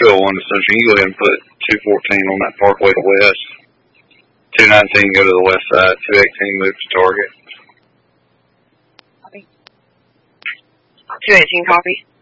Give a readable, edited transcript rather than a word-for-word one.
Nashville one to Central. You go ahead and put 214 on that Parkway to West. 219 go to the west side. 218 move to Target. 218 copy.